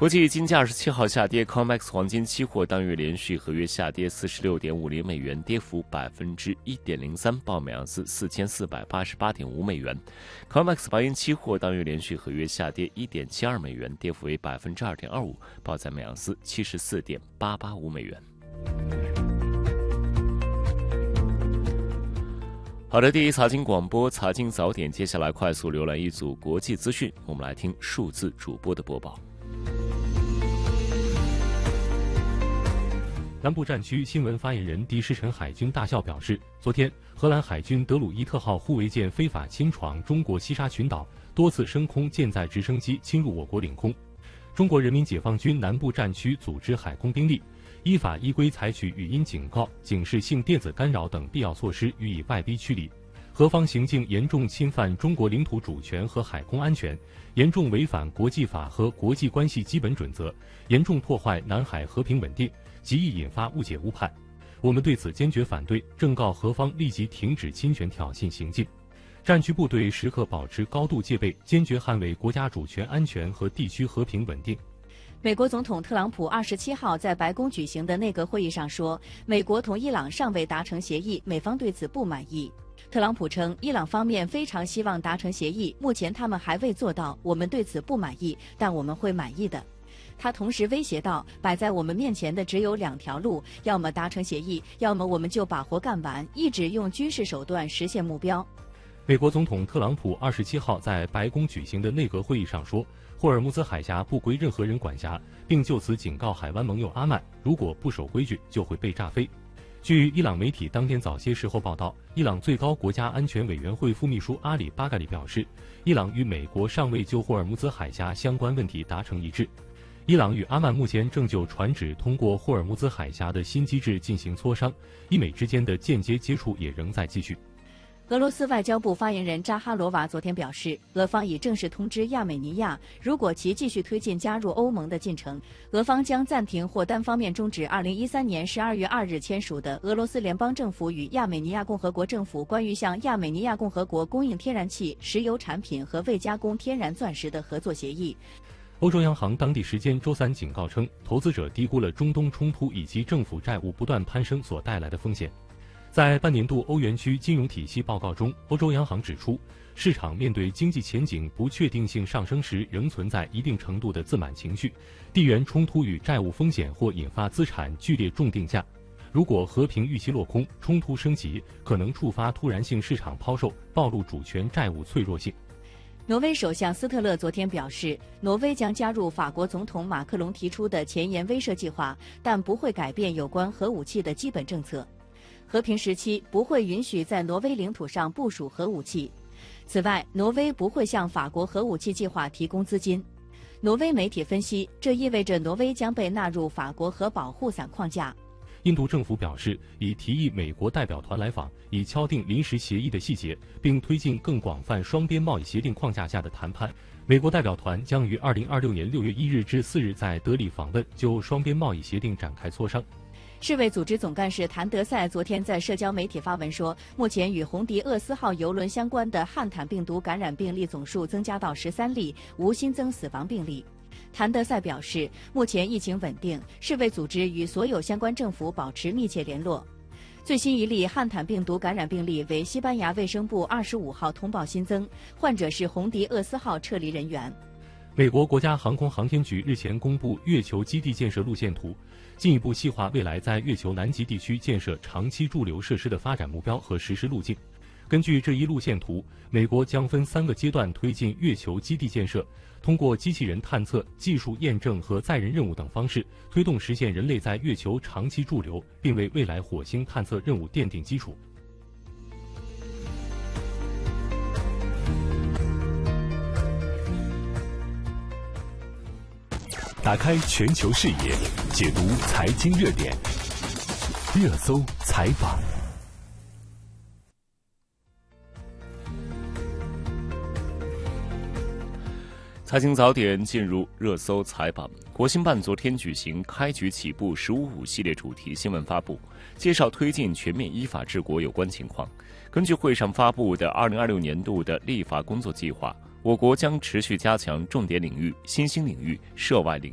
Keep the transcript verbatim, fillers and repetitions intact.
国际金价二十七号下跌 ，C O M E X 黄金期货当月连续合约下跌四十六点五零美元，跌幅百分之一点零三，报每盎司四千四百八十八点五美元。C O M E X 白银期货当月连续合约下跌一点七二美元，跌幅为百分之二点二五，报在每盎司七十四点八八五美元。好的，第一财经广播财经早点，接下来快速浏览一组国际资讯，我们来听数字主播的播报。 南部战区新闻发言人迪什陈海军大校表示，昨天荷兰海军德鲁伊特号护卫舰非法侵闯中国西沙群岛，多次升空舰载直升机侵入我国领空。中国人民解放军南部战区组织海空兵力，依法依规采取语音警告、警示性电子干扰等必要措施，予以外逼驱离。何方行径严重侵犯中国领土主权和海空安全，严重违反国际法和国际关系基本准则，严重破坏南海和平稳定，极易引发误解误判。我们对此坚决反对，正告何方立即停止侵权挑衅行径。战区部队时刻保持高度戒备，坚决捍卫国家主权安全和地区和平稳定。 美国总统特朗普二十七号在白宫举行的内阁会议上说，美国同伊朗尚未达成协议，美方对此不满意。特朗普称，伊朗方面非常希望达成协议，目前他们还未做到，我们对此不满意，但我们会满意的。他同时威胁道，摆在我们面前的只有两条路，要么达成协议，要么我们就把活干完，一直用军事手段实现目标。 美国总统特朗普二十七号在白宫举行的内阁会议上说，霍尔木兹海峡不归任何人管辖，并就此警告海湾盟友阿曼，如果不守规矩就会被炸飞。据伊朗媒体当天早些时候报道，伊朗最高国家安全委员会副秘书阿里巴嘎里表示，伊朗与美国尚未就霍尔木兹海峡相关问题达成一致。伊朗与阿曼目前正就船只通过霍尔木兹海峡的新机制进行磋商，伊美之间的间接接触也仍在继续。 俄罗斯外交部发言人扎哈罗娃昨天表示，俄方已正式通知亚美尼亚，如果其继续推进加入欧盟的进程，俄方将暂停或单方面终止二零一三年十二月二日签署的俄罗斯联邦政府与亚美尼亚共和国政府关于向亚美尼亚共和国供应天然气、石油产品和未加工天然钻石的合作协议。 欧洲央行当地时间周三警告称，投资者低估了中东冲突以及政府债务不断攀升所带来的风险。在半年度欧元区金融体系报告中，欧洲央行指出，市场面对经济前景不确定性上升时，仍存在一定程度的自满情绪，地缘冲突与债务风险或引发资产剧烈重定价。如果和平预期落空，冲突升级，可能触发突然性市场抛售，暴露主权债务脆弱性。 挪威首相斯特勒昨天表示，挪威将加入法国总统马克龙提出的前沿威慑计划，但不会改变有关核武器的基本政策。和平时期不会允许在挪威领土上部署核武器。此外，挪威不会向法国核武器计划提供资金。挪威媒体分析，这意味着挪威将被纳入法国核保护伞框架。 印度政府表示，已提议美国代表团来访，以敲定临时协议的细节，并推进更广泛双边贸易协定框架下的谈判。美国代表团将于二零二六年六月一日至四日在德里访问，就双边贸易协定展开磋商。 世卫组织总干事谭德赛昨天在社交媒体发文说，目前与红迪厄斯号邮轮相关的汉坦病毒感染病例总数增加到十三例，无新增死亡病例。谭德赛表示，目前疫情稳定，世卫组织与所有相关政府保持密切联络。最新一例汉坦病毒感染病例为西班牙卫生部二十五号通报新增，患者是红迪厄斯号撤离人员。 美国国家航空航天局日前公布月球基地建设路线图，进一步细化未来在月球南极地区建设长期驻留设施的发展目标和实施路径。根据这一路线图，美国将分三个阶段推进月球基地建设，通过机器人探测、技术验证和载人任务等方式，推动实现人类在月球长期驻留，并为未来火星探测任务奠定基础。 打开全球视野，解读财经热点，热搜采访。 财经早点进入热搜采访。国新办昨天举行开局起步“十五五”系列主题新闻发布，介绍推进全面依法治国有关情况。根据会上发布的二零二六年度的立法工作计划，我国将持续加强重点领域、新兴领域、涉外领域